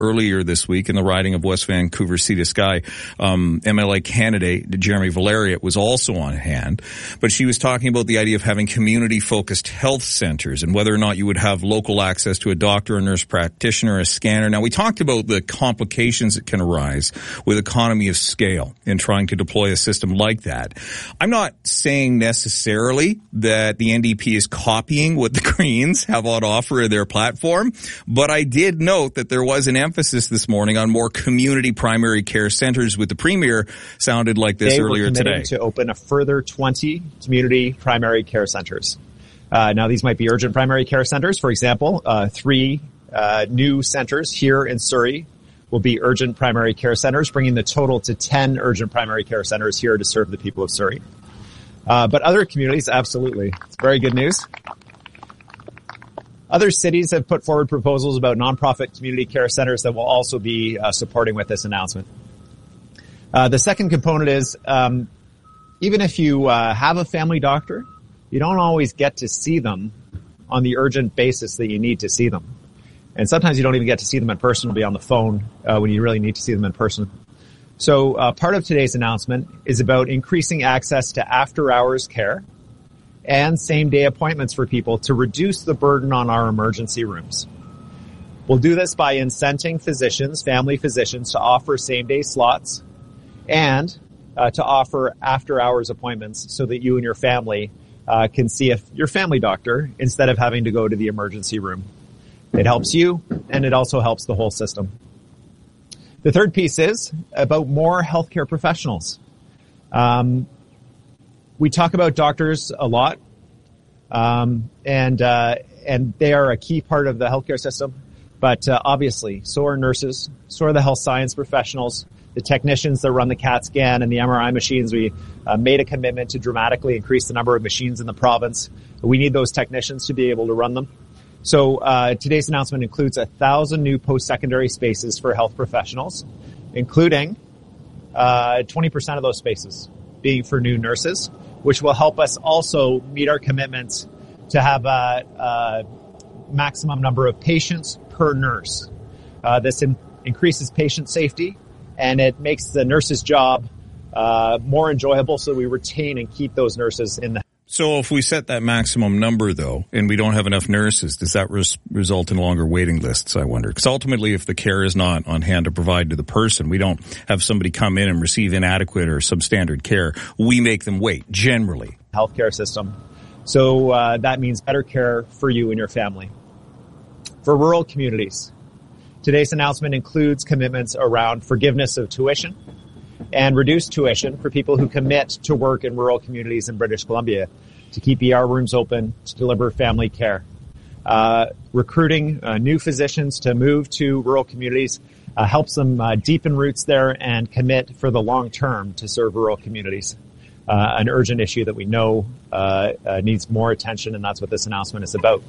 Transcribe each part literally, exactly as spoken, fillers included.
earlier this week in the riding of West Vancouver Sea to Sky. Um, M L A candidate Jeremy Valeriot was also on hand, but she was talking about the idea of having community-focused health centers and whether or not you would have local access to a doctor, a nurse practitioner, a scanner. Now, we talked about the complications that can arise with economy of scale in trying to deploy a system like that. I'm not saying necessarily that the N D P is copying what the Greens have on offer in their platform, but I did note that there was an emphasis this morning on more community primary care centers, with the Premier sounded like this they earlier were today. To open a further twenty community primary care centers. Uh, now, these might be urgent primary care centers. For example, uh, three uh, new centers here in Surrey will be urgent primary care centers, bringing the total to ten urgent primary care centers here to serve the people of Surrey. Uh, but other communities, absolutely. It's very good news. Other cities have put forward proposals about nonprofit community care centers that will also be uh, supporting with this announcement. Uh, the second component is, um, even if you uh, have a family doctor, you don't always get to see them on the urgent basis that you need to see them. And sometimes you don't even get to see them in person. You'll be on the phone uh, when you really need to see them in person. So uh, part of today's announcement is about increasing access to after-hours care and same-day appointments for people to reduce the burden on our emergency rooms. We'll do this by incenting physicians, family physicians, to offer same-day slots and uh, to offer after-hours appointments so that you and your family uh, can see a, your family doctor instead of having to go to the emergency room. It helps you, and it also helps the whole system. The third piece is about more healthcare professionals. Um, we talk about doctors a lot, um, and uh, and they are a key part of the healthcare system. But uh, obviously, so are nurses, so are the health science professionals, the technicians that run the CAT scan and the M R I machines. We uh, made a commitment to dramatically increase the number of machines in the province. We need those technicians to be able to run them. So uh, today's announcement includes a thousand new post-secondary spaces for health professionals, including uh, twenty percent of those spaces being for new nurses, which will help us also meet our commitments to have a, a maximum number of patients per nurse. Uh, this in, increases patient safety, and it makes the nurse's job uh, more enjoyable, so we retain and keep those nurses in the. So if we set that maximum number, though, and we don't have enough nurses, does that res- result in longer waiting lists, I wonder? Because ultimately, if the care is not on hand to provide to the person, we don't have somebody come in and receive inadequate or substandard care. We make them wait, generally. Healthcare system. So uh, that means better care for you and your family. For rural communities, today's announcement includes commitments around forgiveness of tuition and reduced tuition for people who commit to work in rural communities in British Columbia, to keep E R rooms open, to deliver family care. Uh, recruiting uh, new physicians to move to rural communities uh, helps them uh, deepen roots there and commit for the long term to serve rural communities. Uh, an urgent issue that we know uh, uh, needs more attention, and that's what this announcement is about.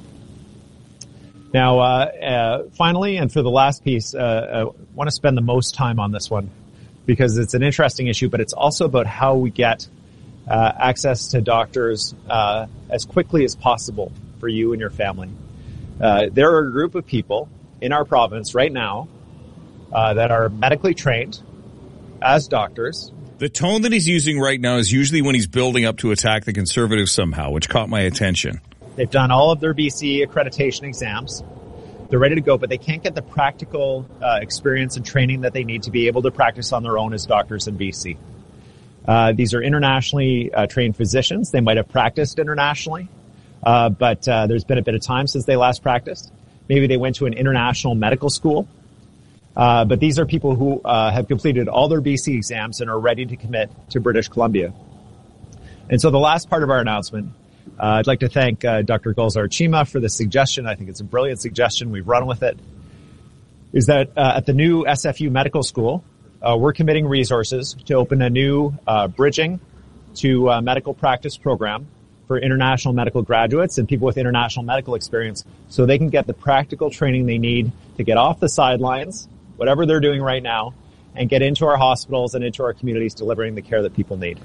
Now, uh, uh, finally, and for the last piece, uh, I want to spend the most time on this one, because it's an interesting issue, but it's also about how we get uh, access to doctors uh, as quickly as possible for you and your family. Uh, there are a group of people in our province right now uh, that are medically trained as doctors. The tone that he's using right now is usually when he's building up to attack the Conservatives somehow, which caught my attention. They've done all of their B C accreditation exams. They're ready to go, but they can't get the practical uh, experience and training that they need to be able to practice on their own as doctors in B C. Uh, these are internationally uh, trained physicians. They might have practiced internationally, uh, but uh, there's been a bit of time since they last practiced. Maybe they went to an international medical school. Uh, but these are people who uh, have completed all their B C exams and are ready to commit to British Columbia. And so the last part of our announcement, Uh, I'd like to thank uh, Doctor Gulzar Chima for the suggestion. I think it's a brilliant suggestion. We've run with it. Is that uh, at the new S F U Medical School, uh, we're committing resources to open a new uh, bridging to uh, medical practice program for international medical graduates and people with international medical experience, so they can get the practical training they need to get off the sidelines, whatever they're doing right now, and get into our hospitals and into our communities delivering the care that people need.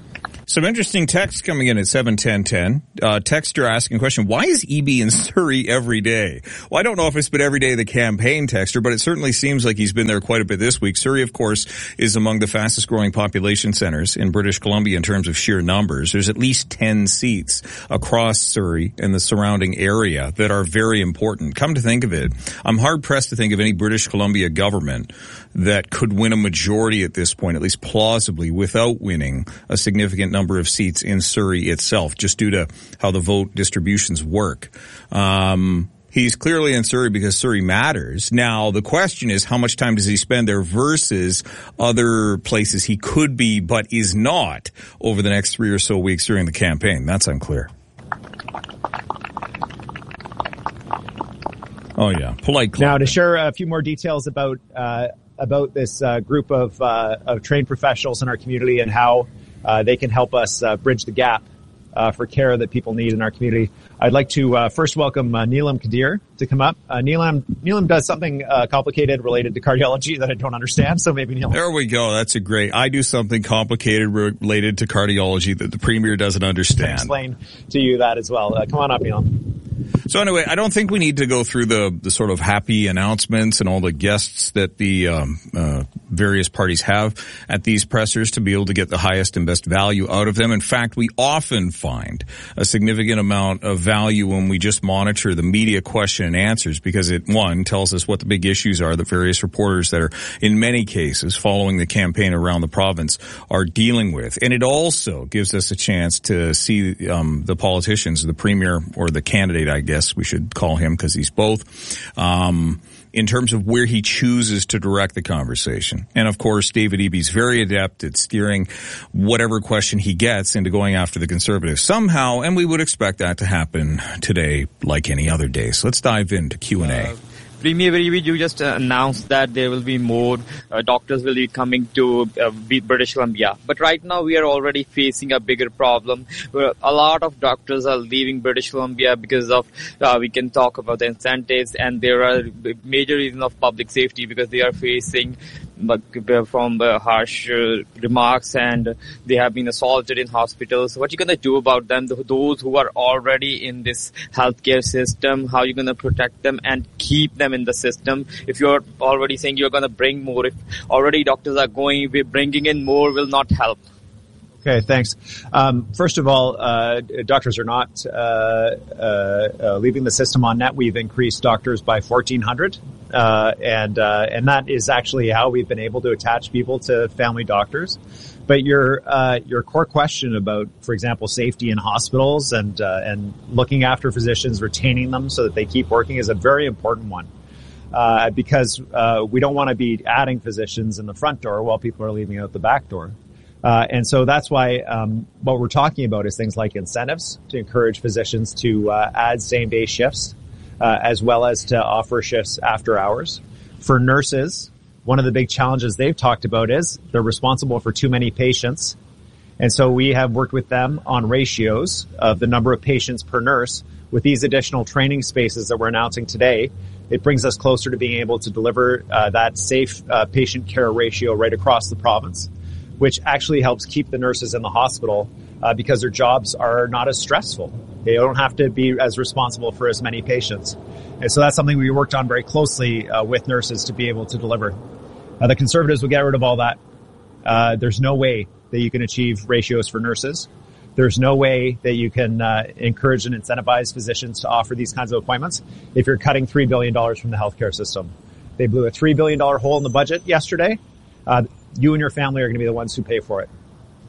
Some interesting text coming in at seven ten ten. Uh, texter asking a question, why is E B in Surrey every day? Well, I don't know if it's been every day of the campaign, texter, but it certainly seems like he's been there quite a bit this week. Surrey, of course, is among the fastest growing population centers in British Columbia in terms of sheer numbers. There's at least ten seats across Surrey and the surrounding area that are very important. Come to think of it, I'm hard pressed to think of any British Columbia government that could win a majority at this point, at least plausibly, without winning a significant number of seats in Surrey itself, just due to how the vote distributions work. Um, he's clearly in Surrey because Surrey matters. Now, the question is, how much time does he spend there versus other places he could be but is not over the next three or so weeks during the campaign? That's unclear. Oh, yeah. Polite club. Now, to share a few more details about uh, about this uh, group of, uh, of trained professionals in our community and how uh, they can help us uh, bridge the gap uh, for care that people need in our community, I'd like to uh, first welcome uh, Neelam Kadir to come up. Uh, Neelam, Neelam does something uh, complicated related to cardiology that I don't understand, so maybe Neelam. There we go. That's a great. I do something complicated related to cardiology that the Premier doesn't understand. Explain to you that as well. Uh, come on up, Neelam. So anyway, I don't think we need to go through the, the sort of happy announcements and all the guests that the um, uh, various parties have at these pressers to be able to get the highest and best value out of them. In fact, we often find a significant amount of value when we just monitor the media question and answers, because it, one, tells us what the big issues are that various reporters that are, in many cases, following the campaign around the province are dealing with. And it also gives us a chance to see um, the politicians, the Premier or the candidate, I guess we should call him because he's both, um, in terms of where he chooses to direct the conversation. And of course, David Eby's very adept at steering whatever question he gets into going after the Conservatives somehow, and we would expect that to happen today like any other day. So let's dive into Q and A. Uh, Premier Eby, you just uh, announced that there will be more uh, doctors will be coming to uh, British Columbia. But right now we are already facing a bigger problem where a lot of doctors are leaving British Columbia because of, uh, we can talk about the incentives, and there are major reasons of public safety because they are facing from uh, harsh uh, remarks and they have been assaulted in hospitals. What are you going to do about them, those who are already in this healthcare system? How are you going to protect them and keep them in the system? If you're already saying you're going to bring more, if already doctors are going, bringing in more will not help. Okay, thanks. Um, first of all, uh, doctors are not uh, uh, uh, leaving the system on net. We've increased doctors by fourteen hundred, uh, and uh, and that is actually how we've been able to attach people to family doctors. But your uh, your core question about, for example, safety in hospitals and uh, and looking after physicians, retaining them so that they keep working is a very important one. Uh, because uh, we don't want to be adding physicians in the front door while people are leaving out the back door. Uh, and so that's why um, what we're talking about is things like incentives to encourage physicians to uh, add same-day shifts, uh, as well as to offer shifts after hours. For nurses, one of the big challenges they've talked about is they're responsible for too many patients. And so we have worked with them on ratios of the number of patients per nurse. With these additional training spaces that we're announcing today, it brings us closer to being able to deliver uh, that safe uh, patient care ratio right across the province, which actually helps keep the nurses in the hospital uh, because their jobs are not as stressful. They don't have to be as responsible for as many patients. And so that's something we worked on very closely uh, with nurses to be able to deliver. Uh, the Conservatives will get rid of all that. Uh, there's no way that you can achieve ratios for nurses. There's no way that you can uh, encourage and incentivize physicians to offer these kinds of appointments if you're cutting three billion dollars from the healthcare system. They blew a three billion dollars hole in the budget yesterday. Uh, you and your family are going to be the ones who pay for it.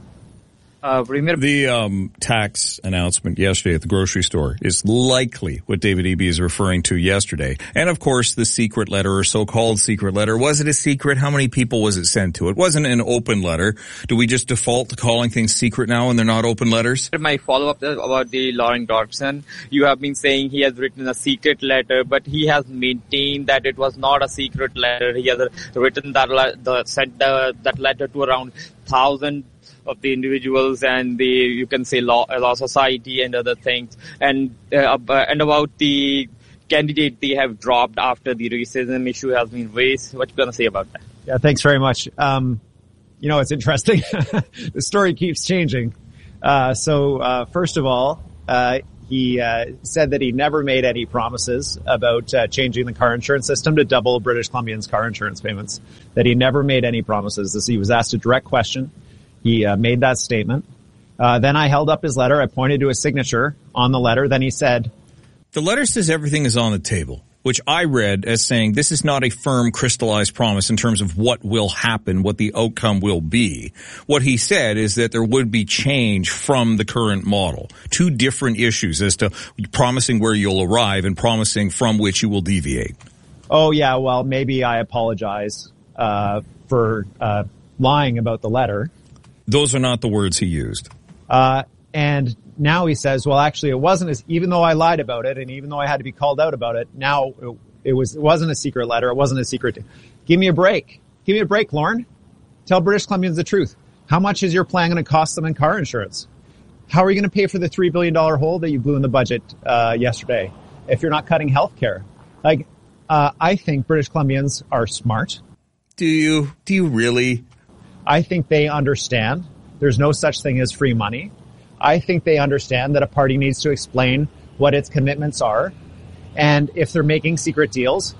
Uh, the um, tax announcement yesterday at the grocery store is likely what David Eby is referring to yesterday. And, of course, the secret letter or so-called secret letter. Was it a secret? How many people was it sent to? It wasn't an open letter. Do we just default to calling things secret now when they're not open letters? My follow-up about the Lauren Dodson. You have been saying he has written a secret letter, but he has maintained that it was not a secret letter. He has written that, the, sent the, that letter to around one thousand of the individuals and the, you can say, law, law society and other things. And, uh, and about the candidate they have dropped after the racism issue has been raised. What you going to say about that? Yeah, thanks very much. Um, you know, it's interesting. The story keeps changing. Uh, so, uh, first of all, uh, he uh, said that he never made any promises about uh, changing the car insurance system to double British Columbians' car insurance payments. That he never made any promises. This, he was asked a direct question. He uh, made that statement. Uh, then I held up his letter. I pointed to his signature on the letter. Then he said, the letter says everything is on the table, which I read as saying this is not a firm, crystallized promise in terms of what will happen, what the outcome will be. What he said is that there would be change from the current model. Two different issues as to promising where you'll arrive and promising from which you will deviate. Oh, yeah, well, maybe I apologize uh, for uh, lying about the letter. Those are not the words he used. Uh, and now he says, well, actually, it wasn't as, even though I lied about it and even though I had to be called out about it, now it, it was, it wasn't a secret letter. It wasn't a secret. Give me a break. Give me a break, Lauren. Tell British Columbians the truth. How much is your plan going to cost them in car insurance? How are you going to pay for the three billion dollars hole that you blew in the budget, uh, yesterday if you're not cutting health care? Like, uh, I think British Columbians are smart. Do you? Do you really? I think they understand there's no such thing as free money. I think they understand that a party needs to explain what its commitments are. And if they're making secret deals,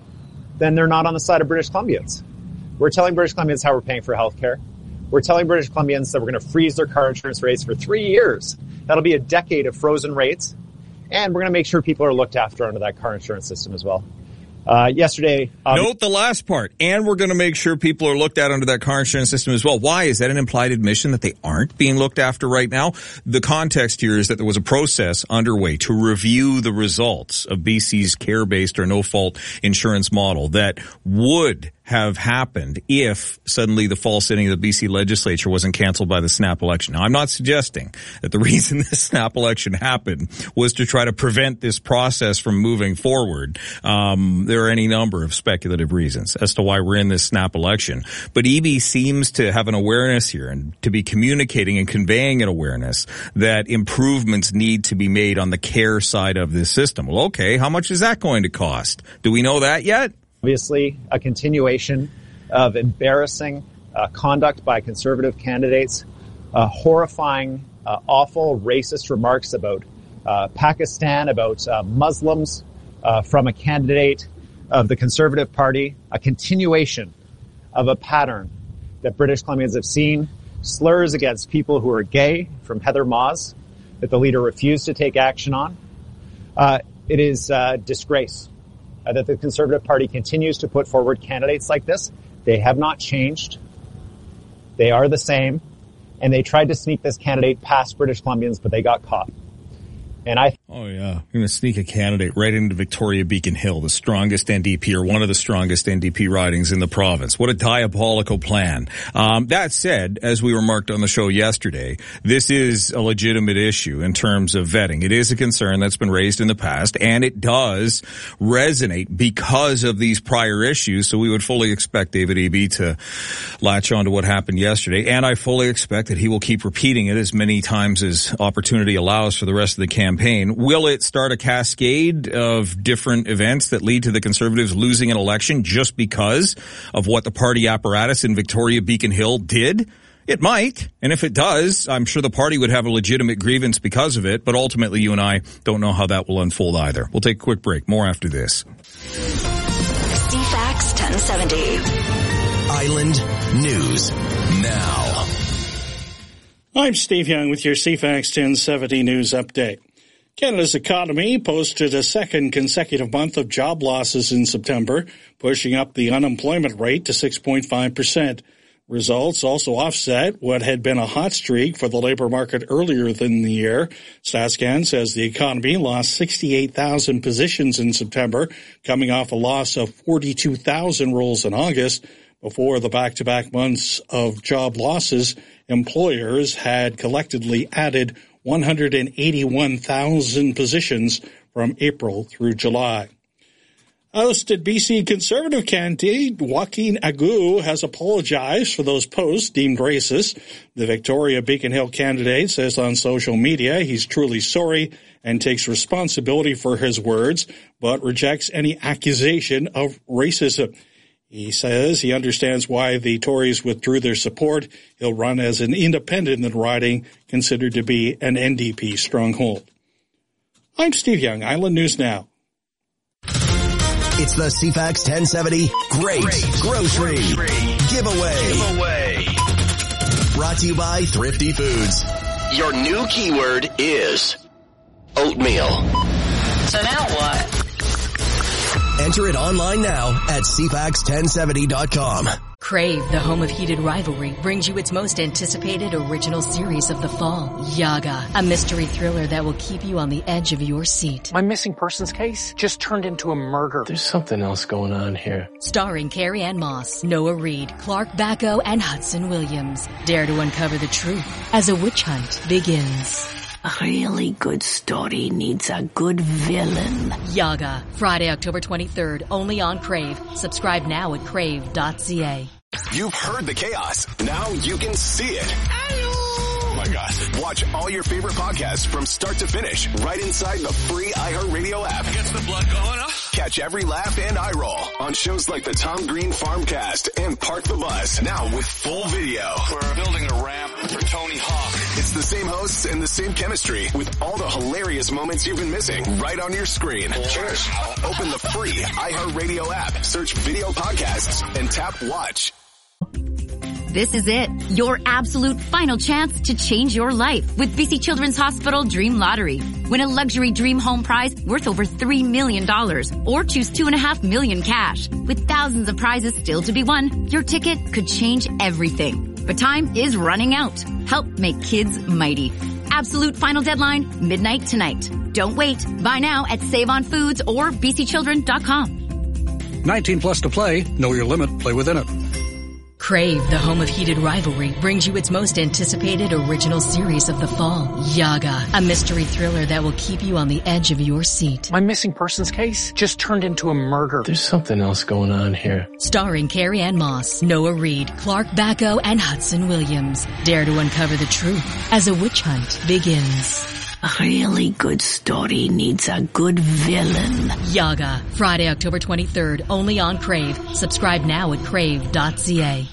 then they're not on the side of British Columbians. We're telling British Columbians how we're paying for healthcare. We're telling British Columbians that we're going to freeze their car insurance rates for three years. That'll be a decade of frozen rates. And we're going to make sure people are looked after under that car insurance system as well. Uh, yesterday. Um, Note the last part. And we're going to make sure people are looked at under that car insurance system as well. Why? Is that an implied admission that they aren't being looked after right now? The context here is that there was a process underway to review the results of B C's care-based or no-fault insurance model that would have happened if suddenly the fall sitting of the B C legislature wasn't canceled by the snap election. Now, I'm not suggesting that the reason this snap election happened was to try to prevent this process from moving forward. Um, there are any number of speculative reasons as to why we're in this snap election. But E B seems to have an awareness here and to be communicating and conveying an awareness that improvements need to be made on the care side of this system. Well, okay, how much is that going to cost? Do we know that yet? Obviously, a continuation of embarrassing uh, conduct by Conservative candidates, uh, horrifying, uh, awful, racist remarks about uh, Pakistan, about uh, Muslims uh, from a candidate of the Conservative Party, a continuation of a pattern that British Columbians have seen, slurs against people who are gay from Heather Moss that the leader refused to take action on. Uh, it is a disgrace. Uh, that the Conservative Party continues to put forward candidates like this. They have not changed. They are the same. And they tried to sneak this candidate past British Columbians, but they got caught. And I... Oh, yeah. You're going to sneak a candidate right into Victoria Beacon Hill, the strongest N D P or one of the strongest N D P ridings in the province. What a diabolical plan. Um, that said, as we remarked on the show yesterday, this is a legitimate issue in terms of vetting. It is a concern that's been raised in the past, and it does resonate because of these prior issues. So we would fully expect David Eby to latch on to what happened yesterday, and I fully expect that he will keep repeating it as many times as opportunity allows for the rest of the campaign. Will it start a cascade of different events that lead to the Conservatives losing an election just because of what the party apparatus in Victoria Beacon Hill did? It might. And if it does, I'm sure the party would have a legitimate grievance because of it. But ultimately, you and I don't know how that will unfold either. We'll take a quick break. More after this. C FAX ten seventy. Island News Now. I'm Steve Young with your C FAX ten seventy News Update. Canada's economy posted a second consecutive month of job losses in September, pushing up the unemployment rate to six point five percent. Results also offset what had been a hot streak for the labor market earlier in the year. StatsCan says the economy lost sixty-eight thousand positions in September, coming off a loss of forty-two thousand roles in August. Before the back-to-back months of job losses, employers had collectively added one hundred eighty-one thousand positions from April through July. Ousted B C Conservative candidate Joaquin Agu has apologized for those posts deemed racist. The Victoria Beacon Hill candidate says on social media he's truly sorry and takes responsibility for his words, but rejects any accusation of racism. He says he understands why the Tories withdrew their support. He'll run as an independent in the riding, considered to be an N D P stronghold. I'm Steve Young, Island News Now. It's the C FAX ten seventy Great, Great Grocery, Grocery Giveaway. Giveaway. Brought to you by Thrifty Foods. Your new keyword is oatmeal. So now what? Enter it online now at C FAX ten seventy dot com. Crave, the home of heated rivalry, brings you its most anticipated original series of the fall, Yaga, a mystery thriller that will keep you on the edge of your seat. My missing persons case just turned into a murder. There's something else going on here. Starring Carrie Ann Moss, Noah Reid, Clark Bacco, and Hudson Williams. Dare to uncover the truth as a witch hunt begins. A really good story needs a good villain. Yaga, Friday, October twenty-third, only on Crave. Subscribe now at crave dot c a. You've heard the chaos. Now you can see it. Oh my God. Watch all your favorite podcasts from start to finish right inside the free iHeartRadio app. Gets the blood going, huh? Catch every laugh and eye roll on shows like the Tom Green Farmcast and Park the Bus. Now with full video. We're building a ramp for Tony Hawk. It's the same hosts and the same chemistry with all the hilarious moments you've been missing right on your screen. Cheers. Open the free iHeartRadio app, search video podcasts, and tap watch. This is it, your absolute final chance to change your life with B C Children's Hospital Dream Lottery. Win a luxury dream home prize worth over three million dollars or choose two point five million dollars cash. With thousands of prizes still to be won, your ticket could change everything. But time is running out. Help make kids mighty. Absolute final deadline, midnight tonight. Don't wait. Buy now at Save On Foods or b c children dot com. nineteen plus to play. Know your limit. Play within it. Crave, the home of heated rivalry, brings you its most anticipated original series of the fall, Yaga, a mystery thriller that will keep you on the edge of your seat. My missing persons case just turned into a murder. There's something else going on here. Starring Carrie Ann Moss, Noah Reid, Clark Bacco, and Hudson Williams. Dare to uncover the truth as a witch hunt begins. A really good story needs a good villain. Yaga, Friday, October twenty-third, only on Crave. Subscribe now at crave dot c a.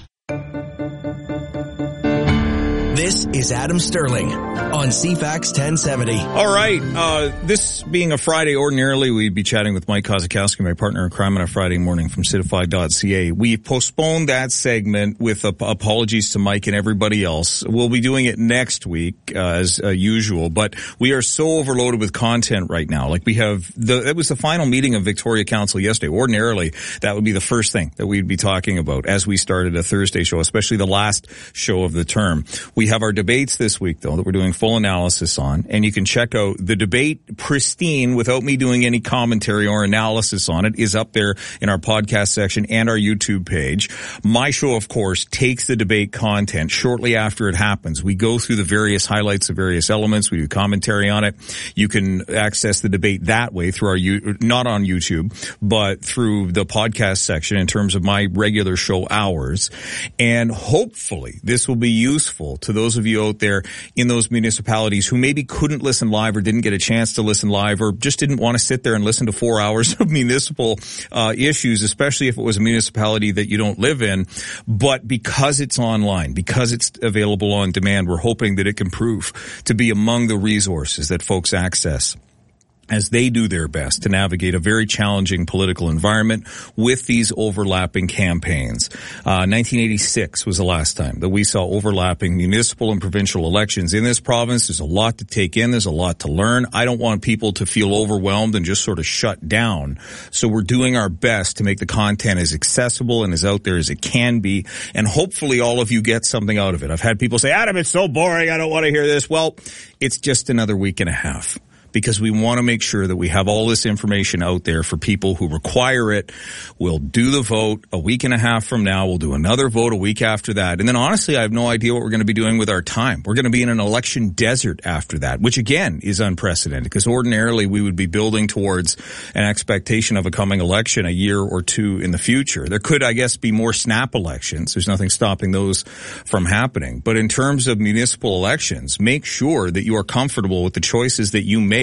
This is Adam Sterling on C FAX ten seventy. All right. Uh, this being a Friday, ordinarily we'd be chatting with Mike Kozakowski, my partner in crime, on a Friday morning from citify dot c a. We postponed that segment with ap- apologies to Mike and everybody else. We'll be doing it next week, uh, as uh, usual, but we are so overloaded with content right now. Like we have the, it was the final meeting of Victoria Council yesterday. Ordinarily, that would be the first thing that we'd be talking about as we started a Thursday show, especially the last show of the term. We have our debates this week, though, that we're doing full analysis on, and you can check out the debate pristine without me doing any commentary or analysis on it is up there in our podcast section and our YouTube page. My show, of course, takes the debate content shortly after it happens. We go through the various highlights of various elements. We do commentary on it. You can access the debate that way through our, not on YouTube, but through the podcast section in terms of my regular show hours. And hopefully this will be useful to those of you out there in those municipalities who maybe couldn't listen live or didn't get a chance to listen live or just didn't want to sit there and listen to four hours of municipal uh, issues, especially if it was a municipality that you don't live in. But because it's online, because it's available on demand, we're hoping that it can prove to be among the resources that folks access as they do their best to navigate a very challenging political environment with these overlapping campaigns. Uh, nineteen eighty-six was the last time that we saw overlapping municipal and provincial elections in this province. There's a lot to take in. There's a lot to learn. I don't want people to feel overwhelmed and just sort of shut down. So we're doing our best to make the content as accessible and as out there as it can be. And hopefully all of you get something out of it. I've had people say, Adam, it's so boring. I don't want to hear this. Well, it's just another week and a half, because we want to make sure that we have all this information out there for people who require it. We'll do the vote a week and a half from now. We'll do another vote a week after that. And then honestly, I have no idea what we're going to be doing with our time. We're going to be in an election desert after that, which again is unprecedented, because ordinarily we would be building towards an expectation of a coming election a year or two in the future. There could, I guess, be more snap elections. There's nothing stopping those from happening. But in terms of municipal elections, make sure that you are comfortable with the choices that you make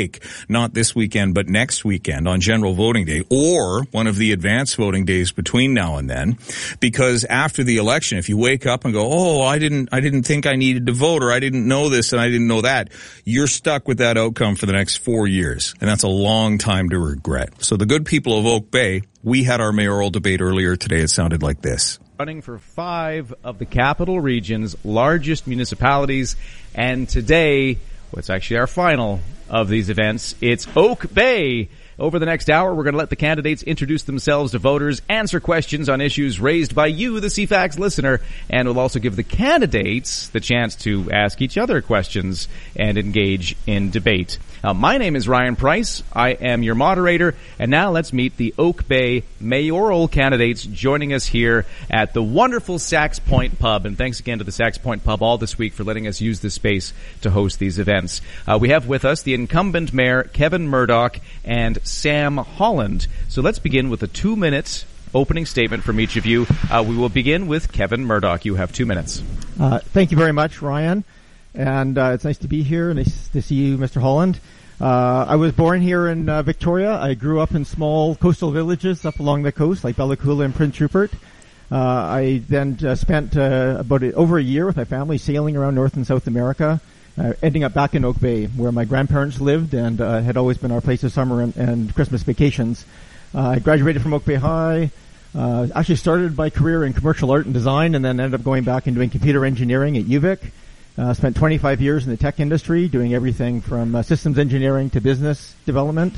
take, not this weekend, but next weekend on General Voting Day, or one of the advanced voting days between now and then. Because after the election, if you wake up and go, oh, I didn't, I didn't think I needed to vote, or I didn't know this and I didn't know that, you're stuck with that outcome for the next four years. And that's a long time to regret. So the good people of Oak Bay, we had our mayoral debate earlier today. It sounded like this. Running for five of the capital region's largest municipalities. And today, what's actually our final of these events, it's Oak Bay. Over the next hour, we're going to let the candidates introduce themselves to voters, answer questions on issues raised by you, the C FAX listener, and we'll also give the candidates the chance to ask each other questions and engage in debate. Uh, my name is Ryan Price. I am your moderator, and now let's meet the Oak Bay mayoral candidates joining us here at the wonderful Sax Point Pub. And thanks again to the Sax Point Pub all this week for letting us use this space to host these events. Uh, we have with us the incumbent mayor, Kevin Murdoch, and Sam Holland. So let's begin with a two-minute opening statement from each of you. Uh, we will begin with Kevin Murdoch. You have two minutes. Uh, thank you very much, Ryan. And uh, it's nice to be here. Nice to see you, Mister Holland. Uh, I was born here in uh, Victoria. I grew up in small coastal villages up along the coast, like Bella Coola and Prince Rupert. Uh, I then uh, spent uh, about a, over a year with my family sailing around North and South America, uh, ending up back in Oak Bay, where my grandparents lived and uh, had always been our place of summer and, and Christmas vacations. Uh, I graduated from Oak Bay High. Uh, actually started my career in commercial art and design, and then ended up going back and doing computer engineering at U Vic. Uh, spent twenty-five years in the tech industry, doing everything from uh, systems engineering to business development.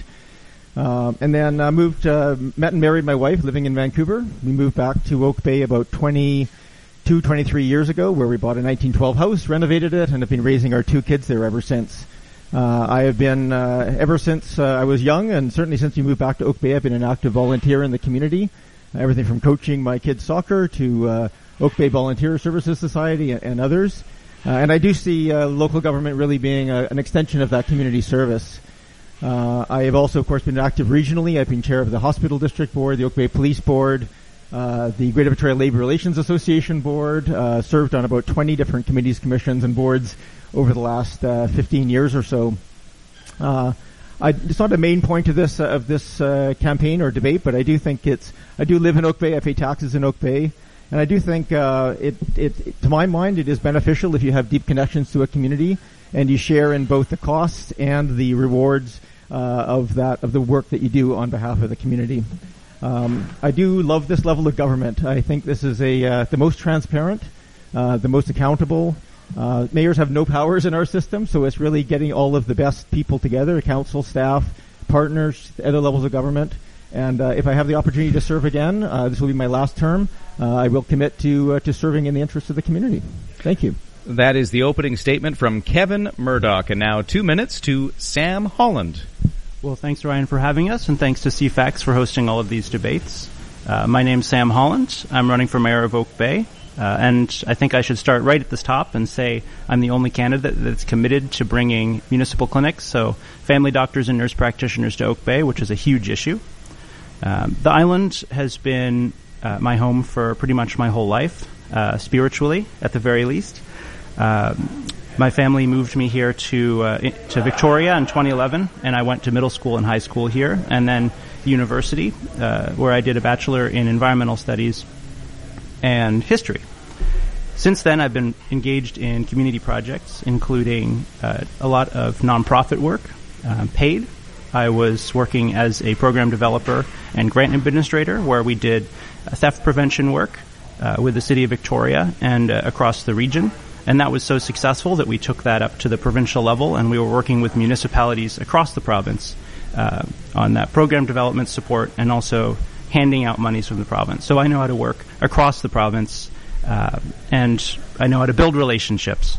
Uh, and then uh, moved, uh, met and married my wife, living in Vancouver. We moved back to Oak Bay about twenty-two, twenty-three years ago, where we bought a nineteen twelve house, renovated it, and have been raising our two kids there ever since. Uh, I have been, uh, ever since uh, I was young, and certainly since we moved back to Oak Bay, I've been an active volunteer in the community. Everything from coaching my kids' soccer to uh, Oak Bay Volunteer Services Society and, and others. Uh, and I do see uh, local government really being a, an extension of that community service. Uh, I have also, of course, been active regionally. I've been chair of the Hospital District Board, the Oak Bay Police Board, uh, the Greater Victoria Labour Relations Association Board, uh, served on about twenty different committees, commissions, and boards over the last uh, fifteen years or so. Uh, I, it's not the main point of this uh, of this uh, campaign or debate, but I do think it's. I do live in Oak Bay. I pay taxes in Oak Bay. And I do think, uh, it, it, it, to my mind, it is beneficial if you have deep connections to a community and you share in both the costs and the rewards, uh, of that, of the work that you do on behalf of the community. Um, I do love this level of government. I think this is a, uh, the most transparent, uh, the most accountable. Uh, mayors have no powers in our system, so it's really getting all of the best people together, council, staff, partners, other levels of government. And uh, if I have the opportunity to serve again, uh, this will be my last term. Uh, I will commit to uh, to serving in the interest of the community. Thank you. That is the opening statement from Kevin Murdoch. And now two minutes to Sam Holland. Well, thanks, Ryan, for having us, and thanks to C FAX for hosting all of these debates. Uh, my name's Sam Holland. I'm running for mayor of Oak Bay. Uh, and I think I should start right at the top and say I'm the only candidate that's committed to bringing municipal clinics, so family doctors and nurse practitioners to Oak Bay, which is a huge issue. Um, the island has been uh, my home for pretty much my whole life, uh, spiritually, at the very least. Um, my family moved me here to uh, to Victoria in twenty eleven, and I went to middle school and high school here, and then university, uh, where I did a bachelor in environmental studies and history. Since then, I've been engaged in community projects, including uh, a lot of nonprofit work, uh, paid. I was working as a program developer and grant administrator, where we did uh, theft prevention work uh, with the city of Victoria and uh, across the region. And that was so successful that we took that up to the provincial level, and we were working with municipalities across the province uh, on that program development support and also handing out monies from the province. So I know how to work across the province, uh, and I know how to build relationships.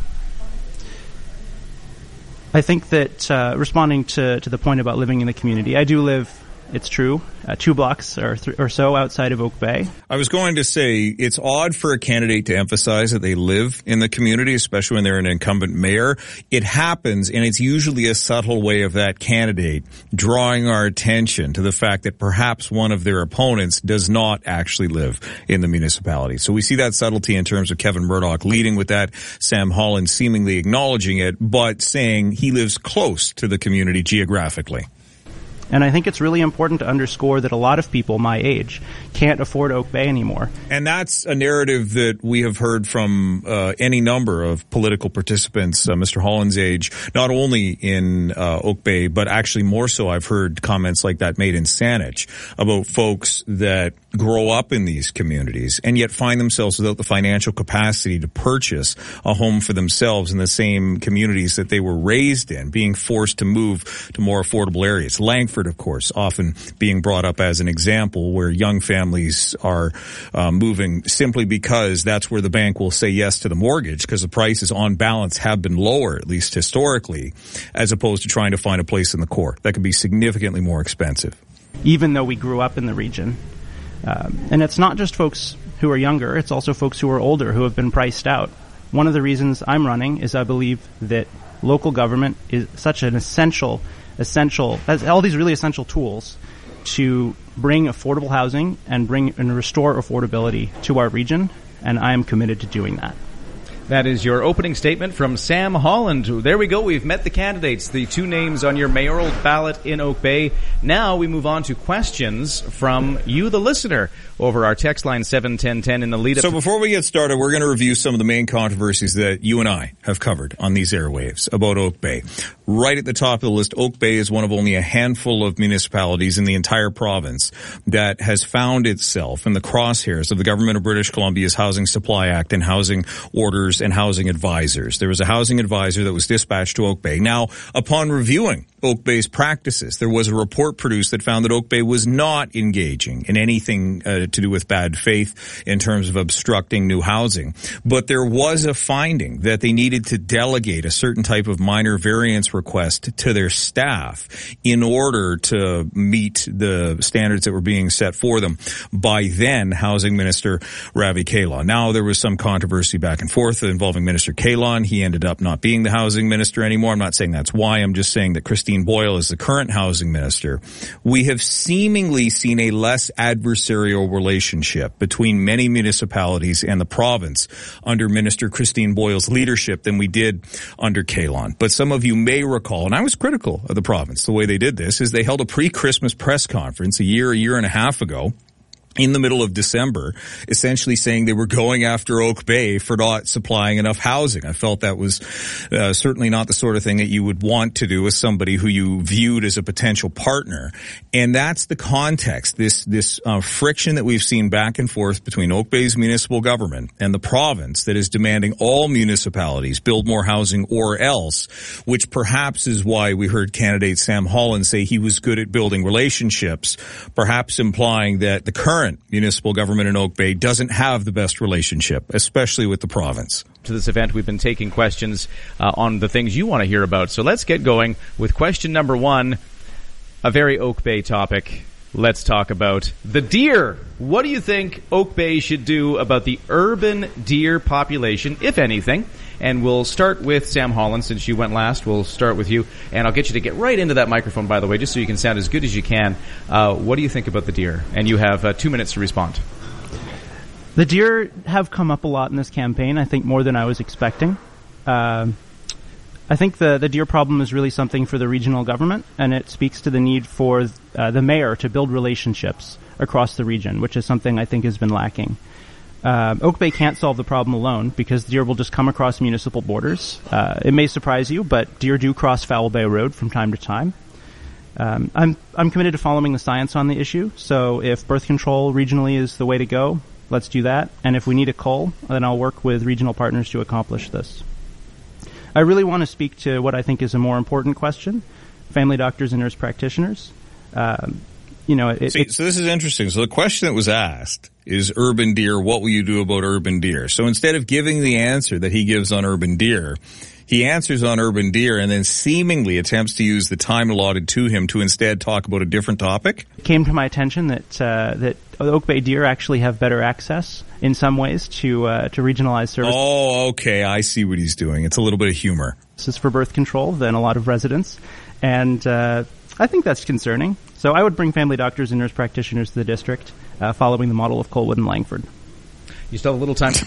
I think that uh, responding to, to the point about living in the community, I do live It's true. Uh, two blocks or, th- or so outside of Oak Bay. I was going to say it's odd for a candidate to emphasize that they live in the community, especially when they're an incumbent mayor. It happens, and it's usually a subtle way of that candidate drawing our attention to the fact that perhaps one of their opponents does not actually live in the municipality. So we see that subtlety in terms of Kevin Murdoch leading with that, Sam Holland seemingly acknowledging it, but saying he lives close to the community geographically. And I think it's really important to underscore that a lot of people my age can't afford Oak Bay anymore. And that's a narrative that we have heard from uh, any number of political participants, uh, Mister Holland's age, not only in uh, Oak Bay, but actually more so I've heard comments like that made in Saanich about folks that grow up in these communities and yet find themselves without the financial capacity to purchase a home for themselves in the same communities that they were raised in, being forced to move to more affordable areas. Langford, of course, often being brought up as an example where young families are uh, moving simply because that's where the bank will say yes to the mortgage because the prices on balance have been lower, at least historically, as opposed to trying to find a place in the core. That could be significantly more expensive. Even though we grew up in the region. Um, and it's not just folks who are younger, it's also folks who are older who have been priced out. One of the reasons I'm running is I believe that local government is such an essential, essential, has all these really essential tools to bring affordable housing and bring and restore affordability to our region, and I am committed to doing that. That is your opening statement from Sam Holland. There we go. We've met the candidates, the two names on your mayoral ballot in Oak Bay. Now we move on to questions from you, the listener, over our text line seven ten ten in the lead-up. So before we get started, we're going to review some of the main controversies that you and I have covered on these airwaves about Oak Bay. Right at the top of the list, Oak Bay is one of only a handful of municipalities in the entire province that has found itself in the crosshairs of the Government of British Columbia's Housing Supply Act and housing orders and housing advisors. There was a housing advisor that was dispatched to Oak Bay. Now, upon reviewing Oak Bay's practices, there was a report produced that found that Oak Bay was not engaging in anything uh, to do with bad faith in terms of obstructing new housing. But there was a finding that they needed to delegate a certain type of minor variance request to their staff in order to meet the standards that were being set for them by then Housing Minister Ravi Kahlon. Now, there was some controversy back and forth involving Minister Kahlon. He ended up not being the housing minister anymore. I'm not saying that's why. I'm just saying that Christine Boyle is the current housing minister. We have seemingly seen a less adversarial relationship between many municipalities and the province under Minister Christine Boyle's leadership than we did under Kahlon. But some of you may recall, and I was critical of the province, the way they did this, is they held a pre-Christmas press conference a year, a year and a half ago, in the middle of December, essentially saying they were going after Oak Bay for not supplying enough housing. I felt that was uh, certainly not the sort of thing that you would want to do with somebody who you viewed as a potential partner. And that's the context, this this uh, friction that we've seen back and forth between Oak Bay's municipal government and the province that is demanding all municipalities build more housing or else, which perhaps is why we heard candidate Sam Holland say he was good at building relationships, perhaps implying that the current municipal government in Oak Bay doesn't have the best relationship, especially with the province. To this event, we've been taking questions uh, on the things you want to hear about. So let's get going with question number one, a very Oak Bay topic. Let's talk about the deer. What do you think Oak Bay should do about the urban deer population, if anything? And we'll start with Sam Holland, since you went last. We'll start with you, and I'll get you to get right into that microphone, by the way, just so you can sound as good as you can. Uh, what do you think about the deer? And you have uh, two minutes to respond. The deer have come up a lot in this campaign, I think more than I was expecting. Uh, I think the, the deer problem is really something for the regional government, and it speaks to the need for uh, the mayor to build relationships across the region, which is something I think has been lacking. Uh, Oak Bay can't solve the problem alone because deer will just come across municipal borders. Uh, it may surprise you, but deer do cross Foul Bay Road from time to time. Um, I'm I'm committed to following the science on the issue. So if birth control regionally is the way to go, let's do that. And if we need a cull, then I'll work with regional partners to accomplish this. I really want to speak to what I think is a more important question: family doctors and nurse practitioners. Um, you know, it, See, it, so this is interesting. So the question that was asked is urban deer. What will you do about urban deer? So instead of giving the answer that he gives on urban deer, He answers on urban deer and then seemingly attempts to use the time allotted to him to instead talk about a different topic. It came to my attention that uh, that Oak Bay deer actually have better access in some ways to uh, to regionalized services. Oh, okay. I see what he's doing. It's a little bit of humor. This is for birth control than a lot of residents. And uh, I think that's concerning. So I would bring family doctors and nurse practitioners to the district, uh, following the model of Colwood and Langford. You still have a little time.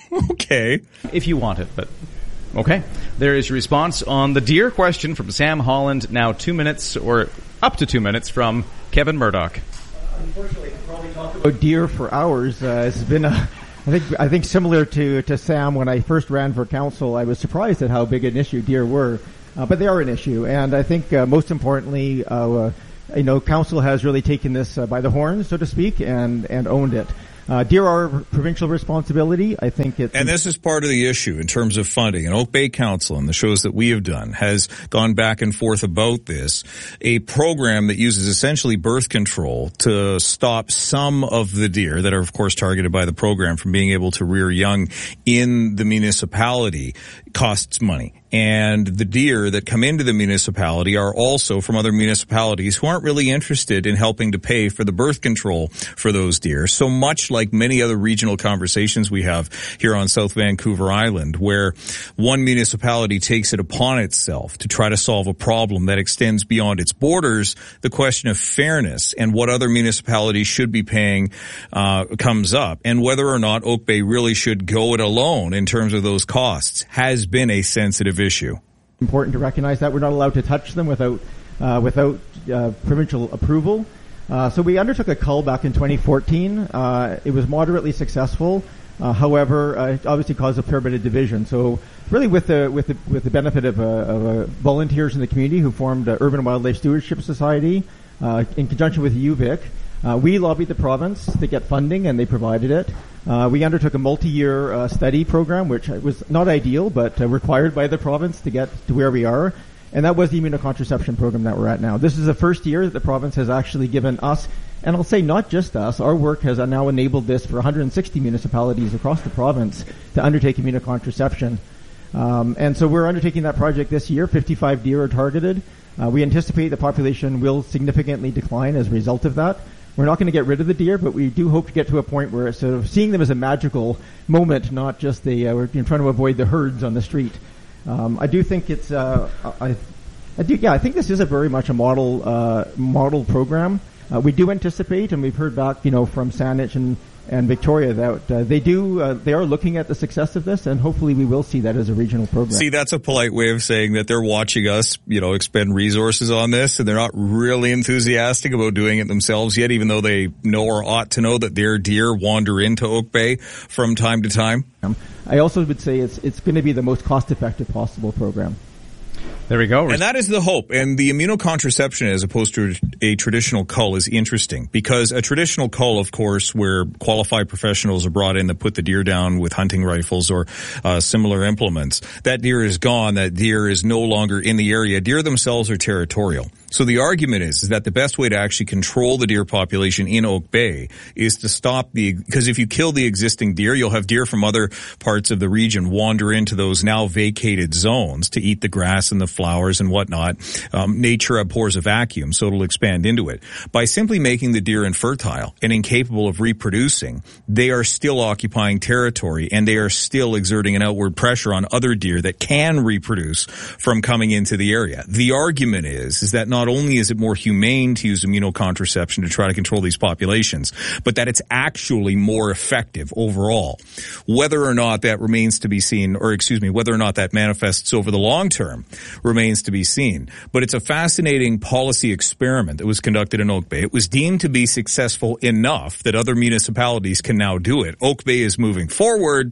Okay. If you want it, but okay. There is your response on the deer question from Sam Holland. Now two minutes, or up to two minutes, from Kevin Murdoch. Unfortunately, I could probably talk about deer for hours. Uh, it's been a, I think, I think similar to, to Sam, when I first ran for council, I was surprised at how big an issue deer were. Uh, but they are an issue. And I think, uh, most importantly, uh, uh, you know, council has really taken this uh, by the horns, so to speak, and, and owned it. Uh, deer are provincial responsibility. I think it's... And this is part of the issue in terms of funding. And Oak Bay Council and the shows that we have done has gone back and forth about this. A program that uses essentially birth control to stop some of the deer that are, of course, targeted by the program from being able to rear young in the municipality costs money. And the deer that come into the municipality are also from other municipalities who aren't really interested in helping to pay for the birth control for those deer. So much like many other regional conversations we have here on South Vancouver Island, where one municipality takes it upon itself to try to solve a problem that extends beyond its borders, the question of fairness and what other municipalities should be paying uh comes up. And whether or not Oak Bay really should go it alone in terms of those costs has been a sensitive issue. Important to recognize that we're not allowed to touch them without uh, without uh, provincial approval. Uh, so we undertook a cull back in twenty fourteen. Uh, it was moderately successful. Uh, however, uh, it obviously caused a fair bit of division. So really, with the with the with the benefit of, uh, of uh, volunteers in the community who formed uh, Urban Wildlife Stewardship Society uh, in conjunction with U V I C, uh, we lobbied the province to get funding, and they provided it. Uh, we undertook a multi-year uh, study program, which was not ideal, but uh, required by the province to get to where we are. And that was the immunocontraception program that we're at now. This is the first year that the province has actually given us, and I'll say not just us, our work has now enabled this for one hundred sixty municipalities across the province to undertake immunocontraception. Um, and so we're undertaking that project this year. fifty-five deer are targeted. Uh, we anticipate the population will significantly decline as a result of that. We're not going to get rid of the deer, but we do hope to get to a point where it's sort of seeing them as a magical moment, not just the, uh, we're trying to avoid the herds on the street. Um, I do think it's, uh, I, I do, yeah, I think this is a very much a model, uh, model program. Uh, we do anticipate, and we've heard back, you know, from Saanich and, and Victoria that uh, they do, uh, they are looking at the success of this, and hopefully we will see that as a regional program. See, that's a polite way of saying that they're watching us, you know, expend resources on this, and they're not really enthusiastic about doing it themselves yet, even though they know or ought to know that their deer wander into Oak Bay from time to time. Um, I also would say it's it's going to be the most cost-effective possible program. There we go. And that is the hope. And the immunocontraception as opposed to a traditional cull is interesting because a traditional cull, of course, where qualified professionals are brought in that put the deer down with hunting rifles or uh, similar implements, that deer is gone. That deer is no longer in the area. Deer themselves are territorial. So the argument is, is that the best way to actually control the deer population in Oak Bay is to stop the, because if you kill the existing deer, you'll have deer from other parts of the region wander into those now vacated zones to eat the grass and the flowers and whatnot. Um, nature abhors a vacuum, so it'll expand into it. By simply making the deer infertile and incapable of reproducing, they are still occupying territory and they are still exerting an outward pressure on other deer that can reproduce from coming into the area. The argument is, is that not only is it more humane to use immunocontraception to try to control these populations, but that it's actually more effective overall. Whether or not that remains to be seen, or excuse me, whether or not that manifests over the long term remains to be seen. But it's a fascinating policy experiment that was conducted in Oak Bay. It was deemed to be successful enough that other municipalities can now do it. Oak Bay is moving forward.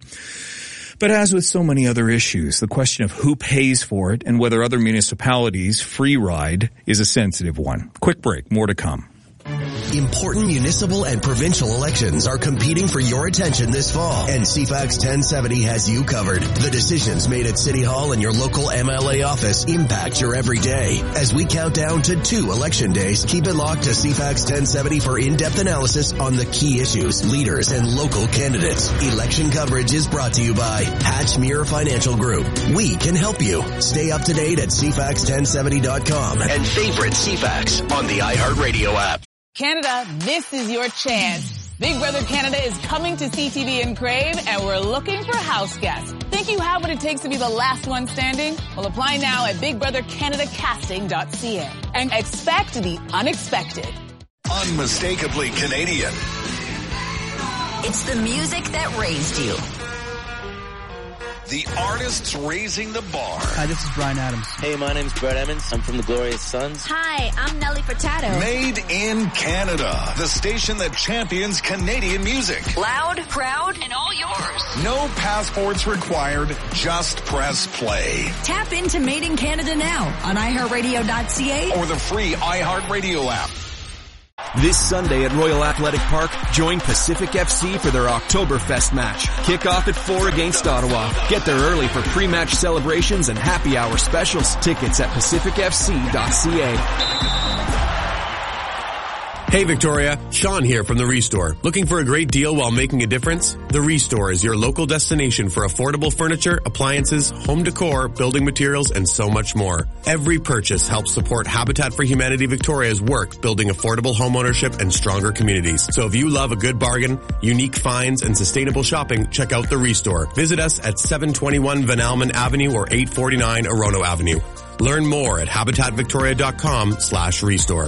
But as with so many other issues, the question of who pays for it and whether other municipalities free ride is a sensitive one. Quick break, more to come. Important municipal and provincial elections are competing for your attention this fall, and C FAX ten seventy has you covered. The decisions made at City Hall and your local M L A office impact your everyday. As we count down to two election days, keep it locked to C FAX ten seventy for in-depth analysis on the key issues, leaders, and local candidates. Election coverage is brought to you by Hatchmere Financial Group. We can help you. Stay up to date at C FAX ten seventy dot com and favorite C FAX on the iHeartRadio app. Canada, this is your chance. Big Brother Canada is coming to C T V and Crave, and we're looking for house guests. Think you have what it takes to be the last one standing? Well, apply now at big brother canada casting dot c a and expect the unexpected. Unmistakably Canadian. It's the music that raised you. The artists raising the bar. Hi, this is Bryan Adams. Hey, my name's Brett Emmons. I'm from the Glorious Sons. Hi, I'm Nelly Furtado. Made in Canada. The station that champions Canadian music. Loud, proud, and all yours. No passports required. Just press play. Tap into Made in Canada now on i heart radio dot c a or the free iHeartRadio app. This Sunday at Royal Athletic Park, join Pacific F C for their Oktoberfest match. Kick off at four against Ottawa. Get there early for pre-match celebrations and happy hour specials. Tickets at pacific f c dot c a. Hey Victoria, Sean here from The Restore. Looking for a great deal while making a difference? The Restore is your local destination for affordable furniture, appliances, home decor, building materials, and so much more. Every purchase helps support Habitat for Humanity Victoria's work building affordable homeownership and stronger communities. So if you love a good bargain, unique finds, and sustainable shopping, check out The Restore. Visit us at seven twenty-one Van Almen Avenue or eight forty-nine Orono Avenue. Learn more at habitat victoria dot com slash restore.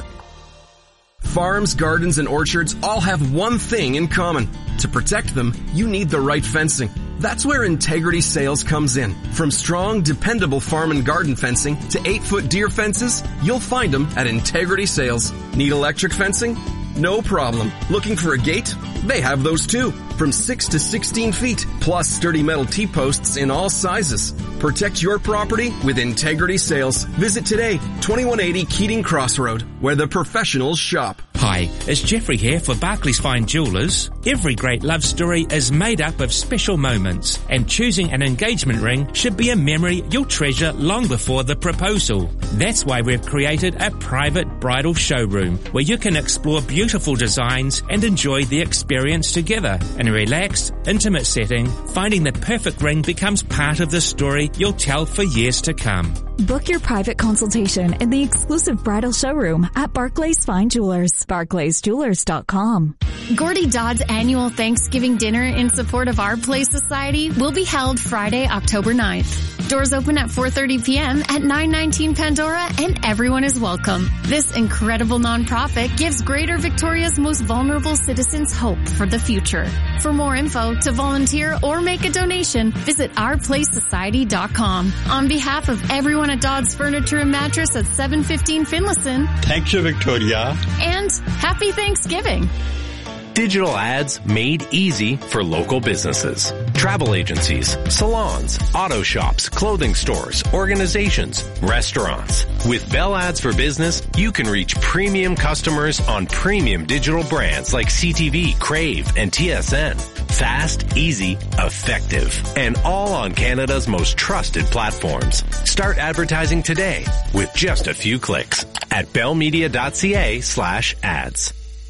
Farms, gardens, and orchards all have one thing in common. To protect them, you need the right fencing. That's where Integrity Sales comes in. From strong, dependable farm and garden fencing to eight-foot deer fences, you'll find them at Integrity Sales. Need electric fencing? No problem. Looking for a gate? They have those too. From six to sixteen feet, plus sturdy metal T-posts in all sizes. Protect your property with Integrity Sales. Visit today, twenty-one eighty Keating Crossroad, where the professionals shop. Hi, it's Jeffrey here for Barclays Fine Jewelers. Every great love story is made up of special moments, and choosing an engagement ring should be a memory you'll treasure long before the proposal. That's why we've created a private bridal showroom where you can explore beautiful designs and enjoy the experience together. In a relaxed, intimate setting, finding the perfect ring becomes part of the story you'll tell for years to come. Book your private consultation in the exclusive bridal showroom at Barclays Fine Jewelers. barclays jewelers dot com. Gordy Dodd's annual Thanksgiving dinner in support of Our Place Society will be held Friday, October ninth. Doors open at four thirty p.m. at nine nineteen Pandora, and everyone is welcome. This incredible nonprofit gives Greater Victoria's most vulnerable citizens hope for the future. For more info, to volunteer or make a donation, visit our place society dot com. On behalf of everyone at Dodd's Furniture and Mattress at seven fifteen Finlayson, thank you, Victoria. And happy Thanksgiving. Digital ads made easy for local businesses. Travel agencies, salons, auto shops, clothing stores, organizations, restaurants. With Bell Ads for Business, you can reach premium customers on premium digital brands like C T V, Crave, and T S N. Fast, easy, effective, and all on Canada's most trusted platforms. Start advertising today with just a few clicks at bellmedia dot c a slash ads.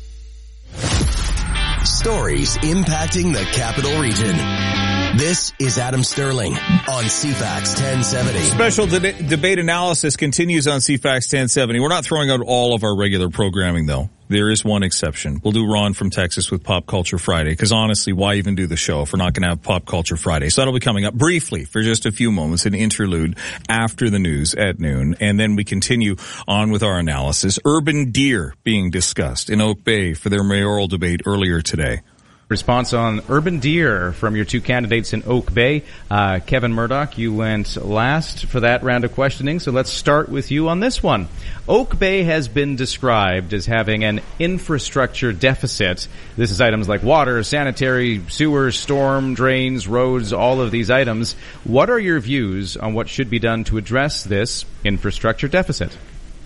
Stories impacting the Capital Region. This is Adam Sterling on C FAX ten seventy. Special de- debate analysis continues on C FAX ten seventy. We're not throwing out all of our regular programming, though. There is one exception. We'll do Ron from Texas with Pop Culture Friday, because honestly, why even do the show if we're not going to have Pop Culture Friday? So that'll be coming up briefly for just a few moments, an interlude after the news at noon, and then we continue on with our analysis. Urban deer being discussed in Oak Bay for their mayoral debate earlier today. Response on urban deer from your two candidates in Oak Bay. Uh, Kevin Murdoch, you went last for that round of questioning, so let's start with you on this one. Oak Bay has been described as having an infrastructure deficit. This is items like water, sanitary, sewers, storm drains, roads, all of these items. What are your views on what should be done to address this infrastructure deficit?